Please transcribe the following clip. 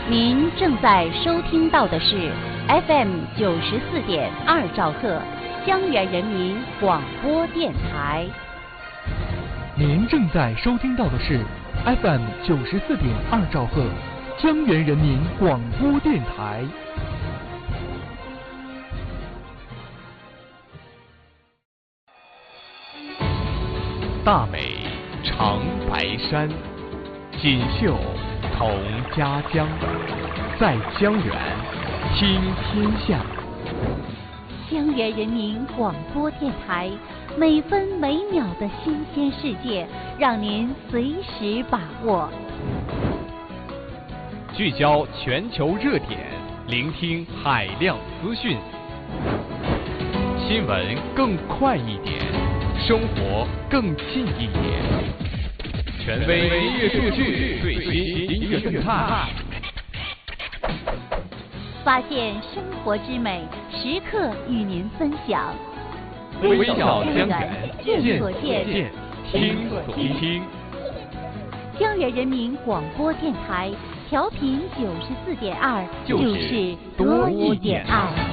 您正在收听到的是 FM 94.2兆赫，江源人民广播电台。 您正在收听到的是 FM 94.2兆赫，江源人民广播电台。 大美长白山，锦绣同家乡，在江源听天下。 江源人民广播电台，每分每秒的新鲜世界，让您随时把握。 聚焦全球热点，聆听海量资讯，新闻更快一点，生活更近一点。权威音乐数据，最新音乐动态， 发现生活之美，时刻与您分享。 微小江源， 见所见， 听所听。 江源人民广播电台，调频94.2，就是多一点爱。